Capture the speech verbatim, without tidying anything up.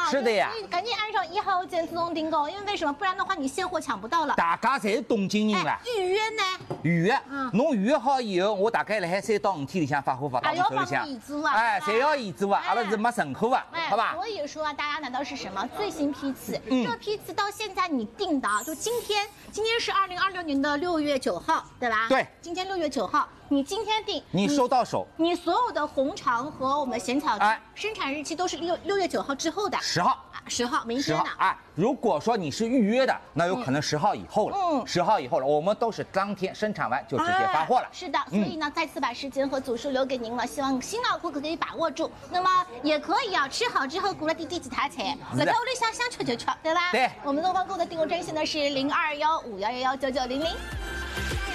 是的呀， 所以赶紧按上一号键自动订购，因为为什么？不然的话你现货抢不到了。 大家侪是东京人啦。 预约呢？ 预约， 嗯， 侬预约好以后，我大概辣海三到五天里向发货发到你手里向。哎，侪要验资啊，阿拉是没存货啊，好吧？ 所以说啊，大家拿到是什么最新批次？这个批次到现在你订的，就今天，今天是二零二六年的六月九号，对吧？ 对， 今天六月九号。你今天订， 你收到手， 你所有的红肠和我们咸草哎， 生产日期都是六六月九号之后的， 十号啊，十号，明天的。 哎，如果说你是预约的，那有可能十号以后了，嗯，十号以后了，我们都是当天生产完就直接发货了。 是的，所以呢，再次把时间和组数留给您了，希望新老顾客可以把握住。那么也可以啊，吃好之后鼓了滴滴几台菜，在屋里想想吃就吃，对吧？ 对， 我们东方购的订购专线呢是零二幺五幺幺幺九九零零。